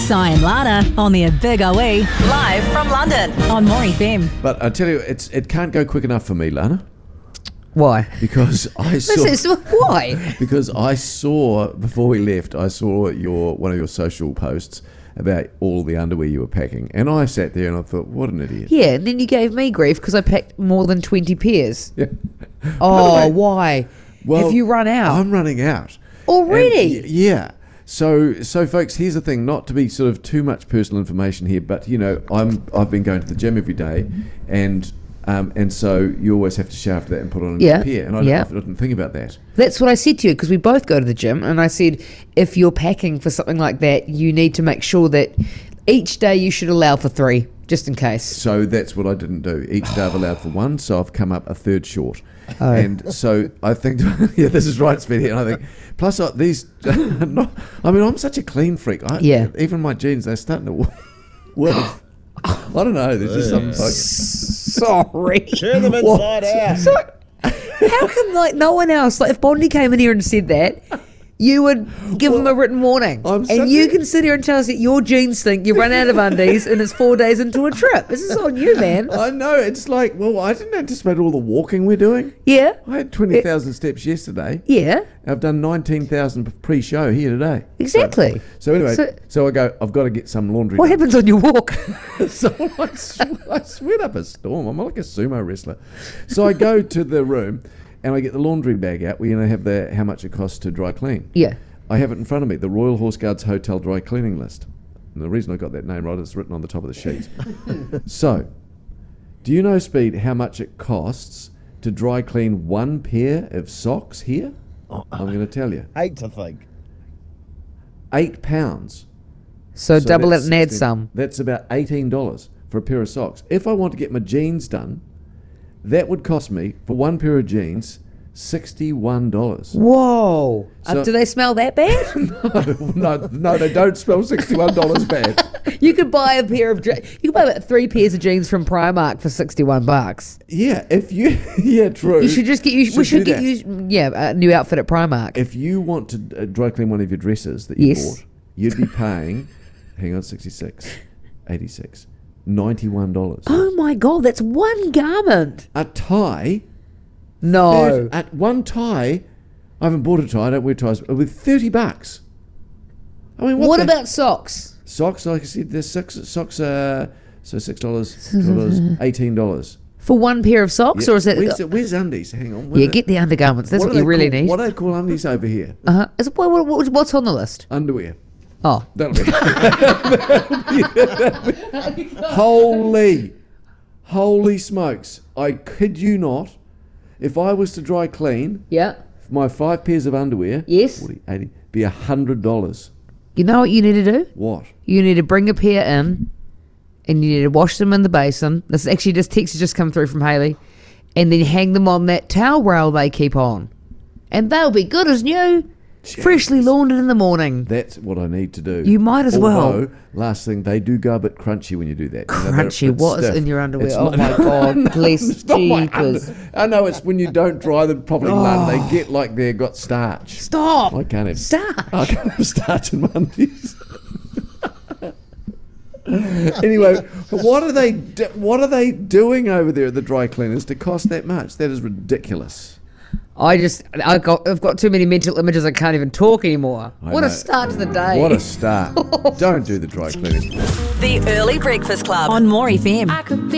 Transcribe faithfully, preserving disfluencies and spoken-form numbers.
Si and Lana on the Big O E, live from London on More F M. But I tell you, it's it can't go quick enough for me, Lana. Why? Because I saw. This is why. Because I saw before we left, I saw your one of your social posts about all the underwear you were packing, and I sat there and I thought, what an idiot. Yeah, and then you gave me grief because I packed more than twenty pairs. Yeah. Oh, way, why? well, Have you run out? I'm running out. Already? And, y- yeah. So, so folks, here's the thing. Not to be sort of too much personal information here, but you know, I'm I've been going to the gym every day, and um, and so you always have to shower after that and put on a Yeah, pair. And I, yeah. I didn't think about that. That's what I said to you because we both go to the gym, and I said if you're packing for something like that, you need to make sure that each day you should allow for three, just in case. So that's what I didn't do. Each day I've allowed for one, so I've come up a third short. Oh. And so I think, yeah, this is right, Speedy. And I think, plus I, these, not, I mean, I'm such a clean freak. I, Yeah. Even my jeans, they're starting to well, I don't know. There's just something like Sorry. Turn them What? inside out. So, how come like no one else, like if Bondi came in here and said that, you would give him a written warning, I'm and such you a- can sit here and tell us that your jeans stink, you run out of undies, and it's four days into a trip. This is on you, man. I know. It's like, well, I didn't anticipate all the walking we're doing. Yeah, I had twenty thousand steps yesterday. yeah, I've done nineteen thousand pre-show here today. exactly. So, so anyway, So- so, I go, I've got to get some laundry What done. happens on your walk? So I, sw- I sweat up a storm. I'm like a sumo wrestler. So I go to the room and I get the laundry bag out. We you know, have the how much it costs to dry clean. Yeah. I have it in front of me, the Royal Horse Guards Hotel dry cleaning list. And the reason I got that name right is written on the top of the sheet. So, do you know, Speed, how much it costs to dry clean one pair of socks here? I'm going to tell you. Hate to think. Eight pounds. So, So double it that's and add sixteen some. That's about eighteen dollars for a pair of socks. If I want to get my jeans done, that would cost me, for one pair of jeans, sixty-one dollars. Whoa! Uh, So- do they smell that bad? no, no, they don't spell sixty-one dollars bad. You could buy a pair of je- you could buy about three pairs of jeans from Primark for sixty-one bucks. Yeah, if you, yeah, true. You should just get you. Should we should do get that. you. Yeah, a new outfit at Primark. If you want to uh, dry clean one of your dresses that you Yes. bought, you'd be paying, hang on, sixty-six, eighty-six, ninety-one dollars. Oh my god, that's one garment. A tie, No. thirty at one tie, I haven't bought a tie, I don't wear ties, but with thirty bucks. I mean, what, What the- about socks? socks? Like I said, there's six socks. Uh, so six dollars, dollars, eighteen dollars. For one pair of socks, or is it? Where's, where's undies? Hang on. What Yeah, are- get the undergarments. That's what what, do you they really call, need. What do they call undies over here? Uh-huh. Is it, what, what, what's on the list? Underwear. Oh, That'll be. Holy, holy smokes! I kid you not. If I was to dry clean yeah. my five pairs of underwear, Yes. forty, eighty, be a hundred dollars. You know what you need to do? What? You need to bring a pair in, and you need to wash them in the basin. This is actually just text has just come through from Haley, and then hang them on that towel rail they keep on, and they'll be good as new, freshly laundered in the morning. That's what I need to do. You might as well. Although, last thing, they do go a bit crunchy when you do that. You know, they're a Crunchy. bit What is stiff. in your underwear? It's Oh not- my god! Bless It's not my jeepers! under- I know it's when you don't dry them properly, Lon, they get like they've got starch. Stop! I can't have Stop! I can't have starch in my undies. Anyway, what are they? Do- what are they doing over there at the dry cleaners to cost that much? That is ridiculous. I just, I got, I've got too many mental images. I can't even talk anymore. I what know. a start to the day! What a start! Don't do the dry cleaning. The Early Breakfast Club on More F M.